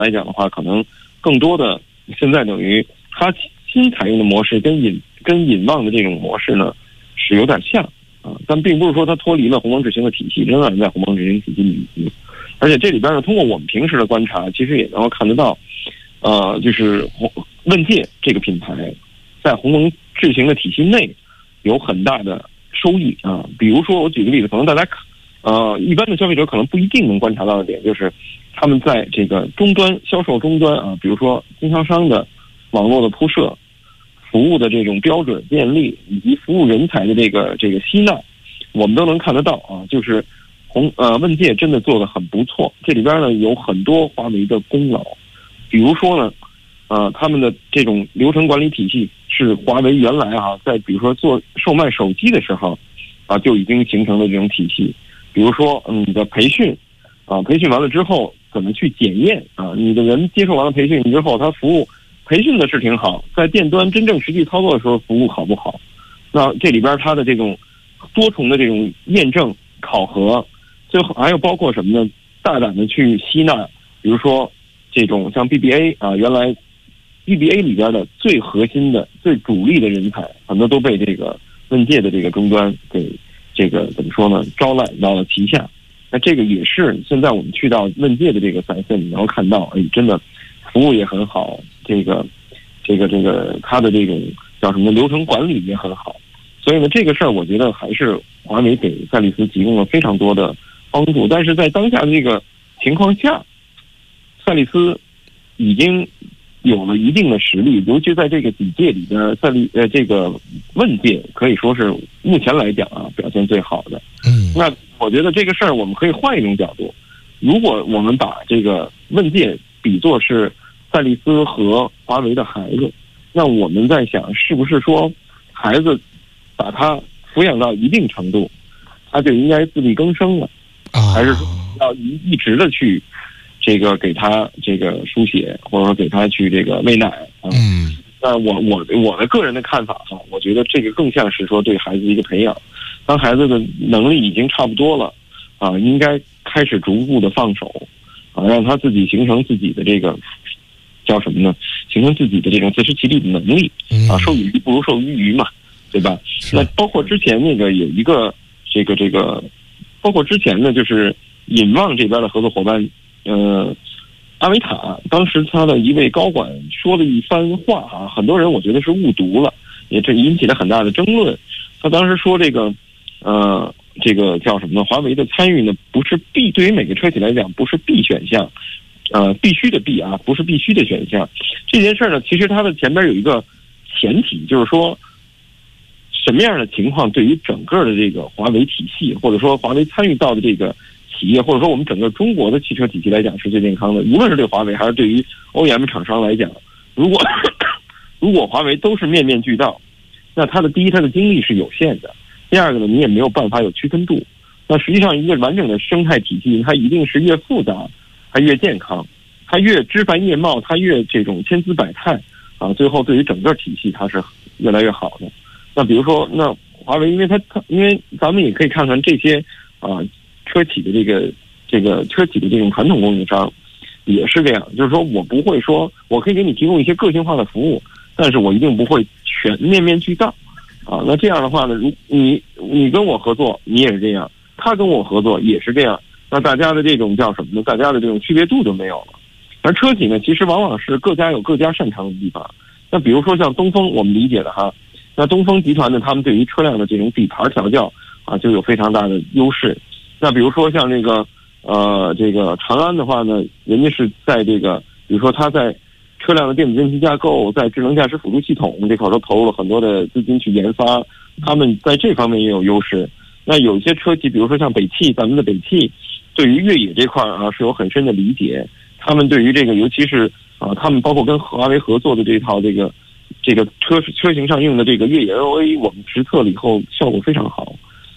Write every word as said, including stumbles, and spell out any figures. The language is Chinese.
来讲的话，可能更多的现在等于它新采用的模式跟引跟引望的这种模式呢是有点像啊，但并不是说它脱离了鸿蒙智行的体系，仍然在鸿蒙智行体系里面。而且这里边呢，通过我们平时的观察，其实也能够看得到，呃，就是问界这个品牌在鸿蒙智行的体系内有很大的收益啊。比如说，我举个例子，可能大家呃一般的消费者可能不一定能观察到的点，就是他们在这个终端销售终端啊，比如说经销商的网络的铺设、服务的这种标准便利，以及服务人才的这个这个吸纳，我们都能看得到啊。就是鸿呃问界真的做得很不错，这里边呢有很多华为的功劳。比如说呢，呃，他们的这种流程管理体系是华为原来啊，在比如说做售卖手机的时候啊，就已经形成了这种体系。比如说，嗯，你的培训啊，培训完了之后怎么去检验啊？你的人接受完了培训之后，他服务培训的是挺好，在店端真正实际操作的时候，服务好不好？那这里边它的这种多重的这种验证考核，最后还有包括什么呢？大胆的去吸纳，比如说这种像 B B A 啊，原来 B B A 里边的最核心的、最主力的人才，很多都被这个问界的这个终端给这个怎么说呢？招揽到了旗下。那这个也是现在我们去到问界的这个赛线，你能够看到，哎，真的服务也很好，这个这个这个它的这种叫什么流程管理也很好。所以呢，这个事儿我觉得还是华为给赛力斯提供了非常多的帮助。但是在当下的这个情况下，赛力斯已经有了一定的实力，尤其在这个几届里边，赛力呃这个问界可以说是目前来讲啊表现最好的。 嗯， 那我觉得这个事儿我们可以换一种角度，如果我们把这个问界比作是赛力斯和华为的孩子，那我们在想，是不是说孩子把他抚养到一定程度，他就应该自力更生了，还是说要一一直的去这个给他这个输血，或者说给他去这个喂奶啊？ 嗯， 那我我我的个人的看法哈，我觉得这个更像是说对孩子的一个培养。当孩子的能力已经差不多了啊，应该开始逐步的放手啊，让他自己形成自己的这个叫什么呢？形成自己的这种自食其力的能力啊，授予鱼不如授于鱼嘛，对吧？那包括之前那个有一个这个这个，包括之前呢，就是引望这边的合作伙伴，呃，阿维塔，当时他的一位高管说了一番话啊，很多人我觉得是误读了，也这引起了很大的争论。他当时说这个，呃，这个叫什么呢？华为的参与呢，不是必，对于每个车企来讲不是必选项，呃，必须的必啊，不是必须的选项。这件事呢，其实它的前边有一个前提，就是说什么样的情况对于整个的这个华为体系，或者说华为参与到的这个企业，或者说我们整个中国的汽车体系来讲是最健康的。无论是对华为还是对于 O E M 厂商来讲，如果如果华为都是面面俱到，那它的第一，它的精力是有限的；第二个呢，你也没有办法有区分度。那实际上，一个完整的生态体系，它一定是越复杂，它越健康，它越枝繁叶茂，它越这种千姿百态啊。最后，对于整个体系，它是越来越好的。那比如说，那华为，因为它它，因为咱们也可以看看这些啊车企的这个这个车企的这种传统供应商也是这样，就是说我不会说我可以给你提供一些个性化的服务，但是我一定不会全面面俱到啊。那这样的话呢，如你你跟我合作，你也是这样，他跟我合作也是这样，那大家的这种叫什么呢？大家的这种区别度就没有了。而车企呢，其实往往是各家有各家擅长的地方。那比如说像东风，我们理解的哈，那东风集团呢，他们对于车辆的这种底盘调教啊，就有非常大的优势。那比如说像这个呃这个长安的话呢，人家是在这个，比如说他在车辆的电子电气架构，在智能驾驶辅助系统这块都投入了很多的资金去研发，他们在这方面也有优势。那有一些车企，比如说像北汽，咱们的北汽对于越野这块啊是有很深的理解，他们对于这个，尤其是啊，他们包括跟华为合作的这套这个这个车车型上用的这个越野 L O A， 我们实测了以后效果非常好。